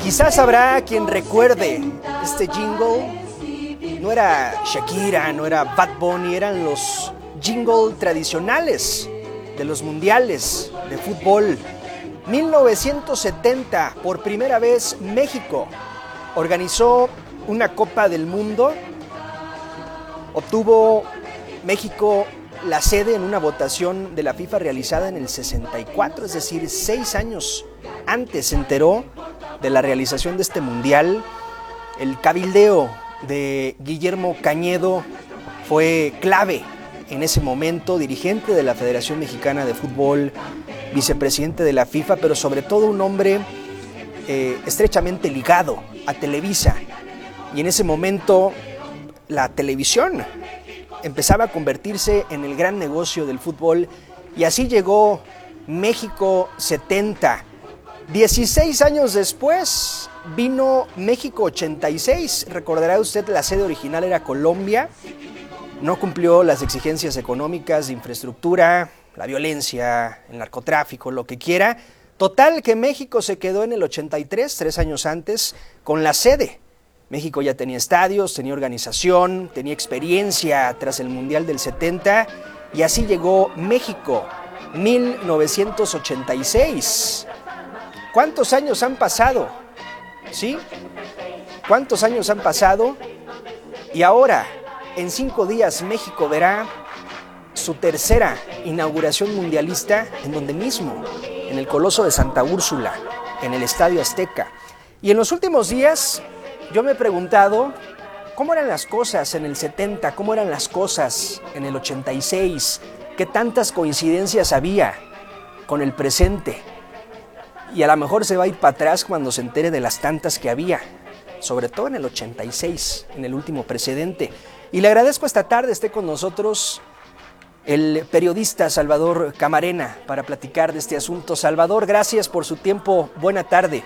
Quizás habrá quien recuerde este jingle. No era Shakira, no era Bad Bunny, eran los jingle tradicionales de los mundiales de fútbol. 1970, por primera vez México organizó una Copa del Mundo. Obtuvo México la sede en una votación de la FIFA realizada en el 64, es decir, 6 años antes se enteró de la realización de este mundial. El cabildeo de Guillermo Cañedo fue clave en ese momento, dirigente de la Federación Mexicana de Fútbol, vicepresidente de la FIFA, pero sobre todo un hombre estrechamente ligado a Televisa. Y en ese momento la televisión empezaba a convertirse en el gran negocio del fútbol, y así llegó México 70. 16 años después vino México 86. Recordará usted, la sede original era Colombia. No cumplió las exigencias económicas de infraestructura, la violencia, el narcotráfico, lo que quiera. Total que México se quedó en el 83, 3 años antes, con la sede. México ya tenía estadios, tenía organización, tenía experiencia tras el Mundial del 70, y así llegó México, 1986. ¿Cuántos años han pasado? ¿Sí? ¿Cuántos años han pasado? Y ahora, en 5 días, México verá su tercera inauguración mundialista en donde mismo, en el Coloso de Santa Úrsula, en el Estadio Azteca. Y en los últimos días, yo me he preguntado, ¿cómo eran las cosas en el 70? ¿Cómo eran las cosas en el 86? ¿Qué tantas coincidencias había con el presente? Y a lo mejor se va a ir para atrás cuando se entere de las tantas que había, sobre todo en el 86, en el último precedente. Y le agradezco esta tarde esté con nosotros el periodista Salvador Camarena para platicar de este asunto. Salvador, gracias por su tiempo. Buena tarde.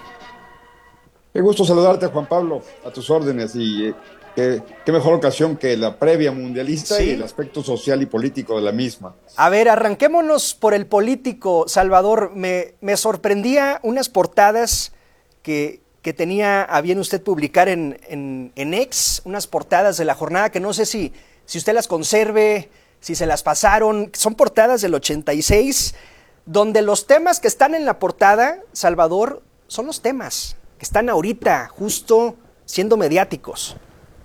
Qué gusto saludarte, Juan Pablo, a tus órdenes, y qué mejor ocasión que la previa mundialista, ¿sí?, y el aspecto social y político de la misma. A ver, arranquémonos por el político, Salvador. Me sorprendía unas portadas que tenía a bien usted publicar en X, unas portadas de la jornada que no sé si usted las conserve, si se las pasaron. Son portadas del 86, donde los temas que están en la portada, Salvador, son los temas que están ahorita justo siendo mediáticos.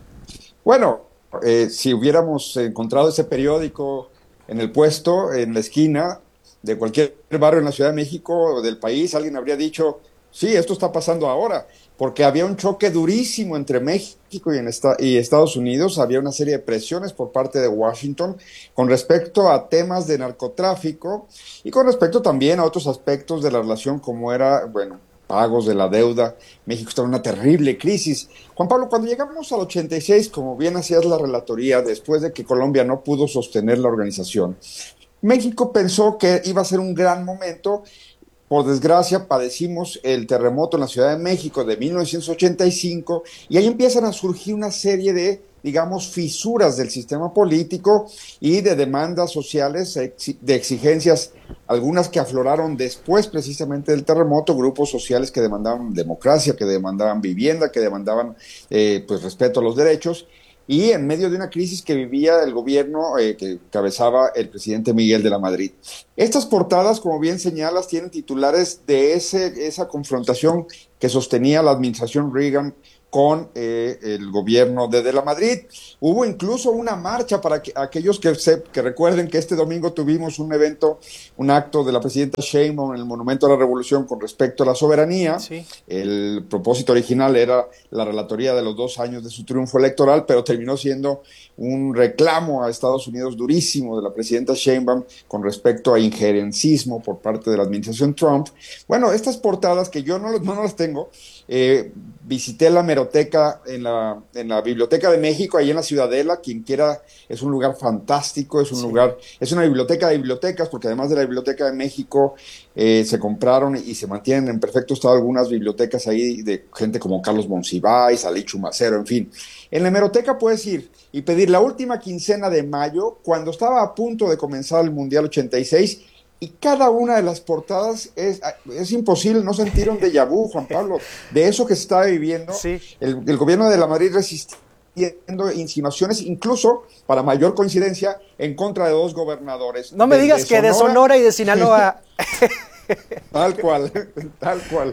Bueno, si hubiéramos encontrado ese periódico en el puesto, en la esquina de cualquier barrio en la Ciudad de México o del país, alguien habría dicho, sí, esto está pasando ahora, porque había un choque durísimo entre México y Estados Unidos. Había una serie de presiones por parte de Washington con respecto a temas de narcotráfico y con respecto también a otros aspectos de la relación, como era, bueno, pagos de la deuda. México está en una terrible crisis. Juan Pablo, cuando llegamos al 86, como bien hacías la relatoría, después de que Colombia no pudo sostener la organización, México pensó que iba a ser un gran momento. Por desgracia, padecimos el terremoto en la Ciudad de México de 1985, y ahí empiezan a surgir una serie de, digamos, fisuras del sistema político y de demandas sociales, de exigencias, algunas que afloraron después precisamente del terremoto, grupos sociales que demandaban democracia, que demandaban vivienda, que demandaban pues respeto a los derechos, y en medio de una crisis que vivía el gobierno que cabezaba el presidente Miguel de la Madrid. Estas portadas, como bien señalas, tienen titulares de esa confrontación que sostenía la administración Reagan con el gobierno de la Madrid. Hubo incluso una marcha para aquellos que recuerden que este domingo tuvimos un evento, un acto de la presidenta Sheinbaum en el Monumento a la Revolución con respecto a la soberanía. Sí. El propósito original era la relatoría de los 2 años de su triunfo electoral, pero terminó siendo un reclamo a Estados Unidos durísimo de la presidenta Sheinbaum con respecto a injerencismo por parte de la administración Trump. Bueno, estas portadas que yo no las tengo, visité la hemeroteca en la Biblioteca de México, ahí en la Ciudadela. Quien quiera, es un lugar fantástico, es un lugar, es una biblioteca de bibliotecas, porque además de la Biblioteca de México se compraron y se mantienen en perfecto estado algunas bibliotecas ahí de gente como Carlos Monsiváis, Ali Chumacero, en fin. En la hemeroteca puedes ir y pedir la última quincena de mayo, cuando estaba a punto de comenzar el Mundial 86, y cada una de las portadas es imposible no sentir un déjà vu, Juan Pablo, de eso que se está viviendo, Sí. el gobierno de la Madrid resistiendo insinuaciones, incluso, para mayor coincidencia, en contra de dos gobernadores, No me digas que de Sonora y de Sinaloa. Tal cual, tal cual.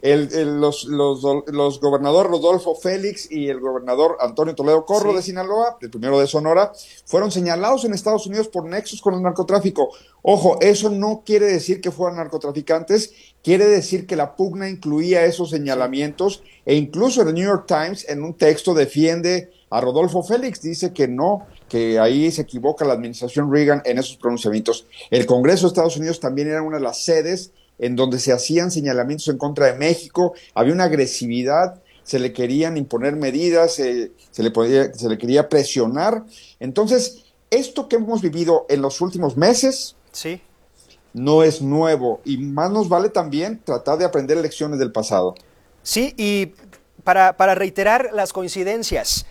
Los gobernador Rodolfo Félix y el gobernador Antonio Toledo Corro Sí. de Sinaloa, el primero de Sonora, fueron señalados en Estados Unidos por nexos con el narcotráfico. Ojo, eso no quiere decir que fueran narcotraficantes, quiere decir que la pugna incluía esos señalamientos, e incluso el New York Times en un texto defiende a Rodolfo Félix, dice que no, que ahí se equivoca la administración Reagan en esos pronunciamientos. El Congreso de Estados Unidos también era una de las sedes en donde se hacían señalamientos en contra de México, había una agresividad, se le querían imponer medidas, se le quería presionar. Entonces, esto que hemos vivido en los últimos meses Sí. no es nuevo, y más nos vale también tratar de aprender lecciones del pasado. Sí, y para reiterar las coincidencias,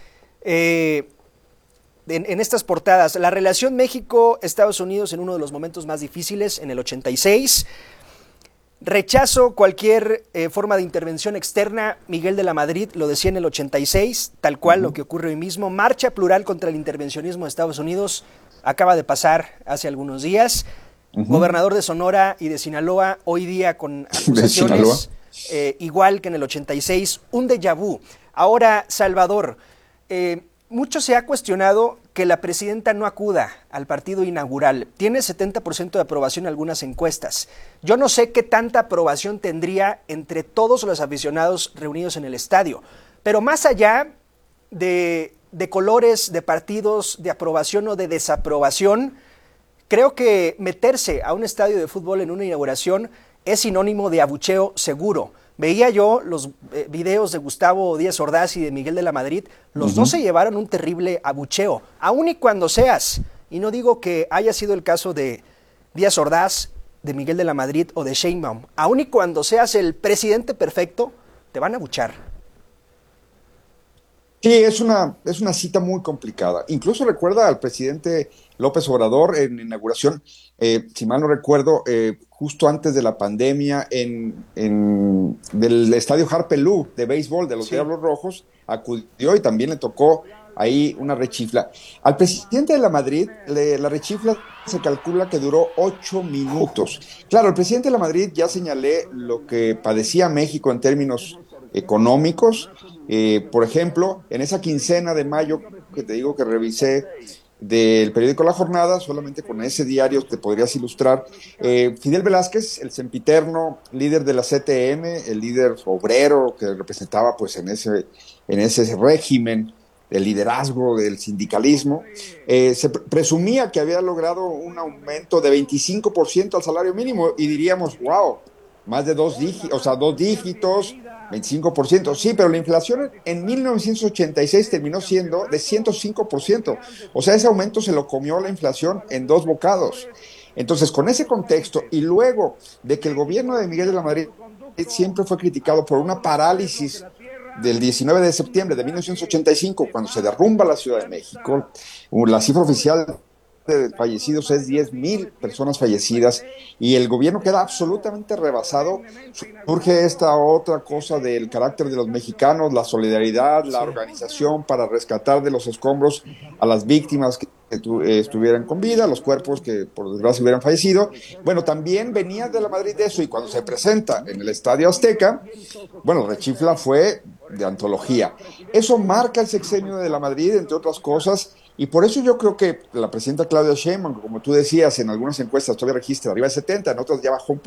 en estas portadas, la relación México-Estados Unidos en uno de los momentos más difíciles, en el 86, rechazo cualquier forma de intervención externa, Miguel de la Madrid lo decía en el 86, tal cual lo que ocurre hoy mismo, marcha plural contra el intervencionismo de Estados Unidos, acaba de pasar hace algunos días, gobernador de Sonora y de Sinaloa, hoy día con acusaciones, igual que en el 86, un déjà vu. Ahora, Salvador, mucho se ha cuestionado que la presidenta no acuda al partido inaugural. Tiene 70% de aprobación en algunas encuestas. Yo no sé qué tanta aprobación tendría entre todos los aficionados reunidos en el estadio, pero más allá de colores, de partidos, de aprobación o de desaprobación, creo que meterse a un estadio de fútbol en una inauguración es sinónimo de abucheo seguro. Veía yo los videos de Gustavo Díaz Ordaz y de Miguel de la Madrid, los dos se llevaron un terrible abucheo, aun y cuando seas, y no digo que haya sido el caso de Díaz Ordaz, de Miguel de la Madrid o de Sheinbaum, aun y cuando seas el presidente perfecto, te van a abuchar. Sí, es una cita muy complicada. Incluso recuerda al presidente López Obrador en inauguración, si mal no recuerdo, justo antes de la pandemia, del estadio Harpelú de béisbol de los Diablos Rojos, acudió y también le tocó ahí una rechifla. Al presidente de la Madrid, la rechifla se calcula que duró 8 minutos. Claro, el presidente de la Madrid, ya señalé lo que padecía México en términos económicos. Por ejemplo, en esa quincena de mayo que te digo que revisé del periódico La Jornada, solamente con ese diario te podrías ilustrar, Fidel Velázquez, el sempiterno líder de la CTM, el líder obrero que representaba pues en ese régimen el liderazgo del sindicalismo, se presumía que había logrado un aumento de 25% al salario mínimo, y diríamos, wow, más de dos dígitos, 25%. Sí, pero la inflación en 1986 terminó siendo de 105%. O sea, ese aumento se lo comió la inflación en dos bocados. Entonces, con ese contexto, y luego de que el gobierno de Miguel de la Madrid siempre fue criticado por una parálisis del 19 de septiembre de 1985, cuando se derrumba la Ciudad de México, la cifra oficial de fallecidos es 10,000 personas fallecidas, y el gobierno queda absolutamente rebasado. Surge esta otra cosa del carácter de los mexicanos, la solidaridad, la organización para rescatar de los escombros a las víctimas que estuvieran con vida, los cuerpos que por desgracia hubieran fallecido. Bueno, también venía de la Madrid de eso, y cuando se presenta en el Estadio Azteca, bueno, rechifla fue de antología. Eso marca el sexenio de la Madrid, entre otras cosas, y por eso yo creo que la presidenta Claudia Sheinbaum, como tú decías, en algunas encuestas todavía registra arriba de 70, en otras ya bajó un poco.